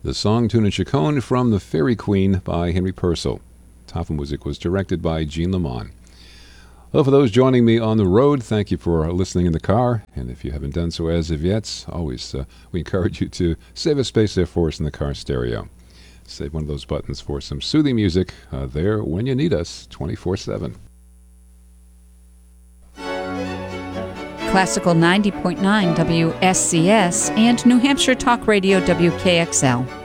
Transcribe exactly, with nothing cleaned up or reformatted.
The song Tune and Chacon from The Fairy Queen by Henry Purcell. Tafelmusik was directed by Gene Lamont. Well, for those joining me on the road, thank you for listening in the car. And if you haven't done so as of yet, always uh, we encourage you to save a space there for us in the car stereo. Save one of those buttons for some soothing music uh, there when you need us, twenty-four seven. Classical ninety point nine W S C S and New Hampshire Talk Radio W K X L.